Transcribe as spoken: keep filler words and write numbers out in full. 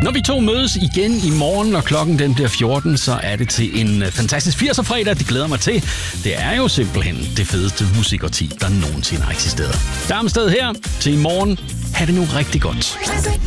Når vi to mødes igen i morgen, og klokken den bliver fjorten, så er det til en fantastisk firser-fredag. Det glæder mig til. Det er jo simpelthen det fedeste musikårti, der nogensinde har eksisteret. Darmsted her til i morgen. Ha' det nu rigtig godt.